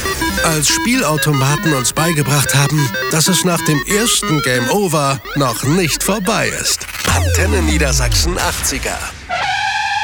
Als Spielautomaten uns beigebracht haben, dass es nach dem ersten Game Over noch nicht vorbei ist. Antenne Niedersachsen 80er.